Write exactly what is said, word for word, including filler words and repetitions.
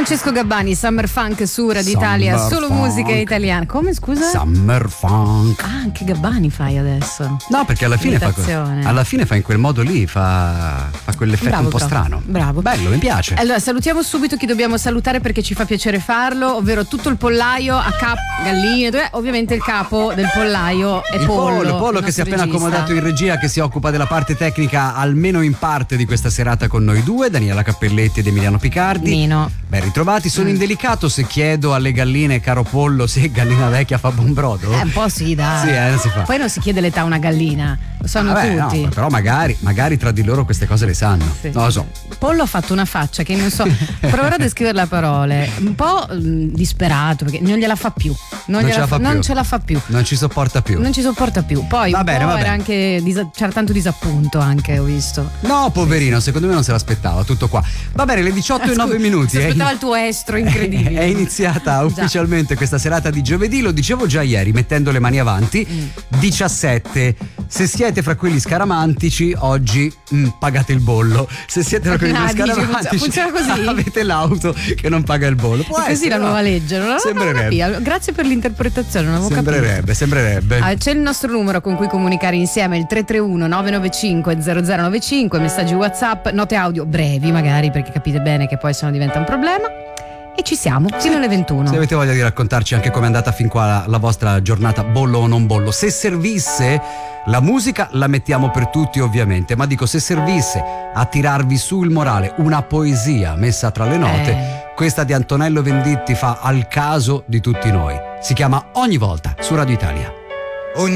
Francesco Gabbani, Summer Funk su Radio Italia, solo Funk. musica italiana. Come, scusa? Summer Funk. Ah, anche Gabbani fai adesso. No, perché alla fine fa, alla fine fa in quel modo lì, fa, fa quell'effetto Bravo, un po' bravo. strano. Bravo. Bello, mi piace. Allora, salutiamo subito chi dobbiamo salutare perché ci fa piacere farlo, ovvero tutto il pollaio a capo, galline, dov'è? Ovviamente il capo del pollaio è Il Pollo. Pollo, Pollo il che si è nostro appena regista. accomodato in regia, che si occupa della parte tecnica almeno in parte di questa serata con noi due, Daniela Cappelletti ed Emiliano Picardi. Nino. Ben ritrovati, sono Mm. indelicato se chiedo alle galline, caro Pollo, se gallina vecchia fa buon brodo. Eh, un po' sì, dai. Sì, eh, non si fa. Poi non si chiede l'età a una gallina, lo sanno Vabbè, no, tutti. però magari, magari tra di loro queste cose le sanno. Sì. Non lo so. Pollo ha fatto una faccia che non so, proverò a descriverla a parole, un po' mh, disperato perché non gliela fa più. Non, Non gliela ce la fa non più. ce la fa più. Non ci sopporta più. Non ci sopporta più. Poi Va un bene, po' va era bene. anche disa- c'era tanto disappunto anche, ho visto. No, poverino, secondo me non se l'aspettava, tutto qua. Va bene, le diciotto e nove minuti. Si è aspettava in- il tuo estro incredibile. È iniziata ufficialmente questa serata di giovedì, lo dicevo già ieri mettendo le mani avanti. Mm. diciassette. Se siete fra quelli scaramantici, oggi mm, pagate il bollo. Se siete fra quelli Ah, dici, scaramantici, funziona così? avete l'auto che non paga il bollo. Può È così essere, la no? nuova legge, non l'avevo Sembrerebbe. capito. Grazie per l'interpretazione, non avevo capito. Sembrerebbe, sembrerebbe. Ah, c'è il nostro numero con cui comunicare insieme, il tre tre uno nove nove cinque zero zero nove cinque, messaggi WhatsApp, note audio brevi magari perché capite bene che poi se no diventa un problema. E ci siamo, fino alle ventuno. Se avete voglia di raccontarci anche com'è andata fin qua la, la vostra giornata, bollo o non bollo. Se servisse, la musica la mettiamo per tutti ovviamente, ma dico se servisse a tirarvi su il morale una poesia messa tra le note, Eh. questa di Antonello Venditti fa al caso di tutti noi. Si chiama Ogni volta su Radio Italia.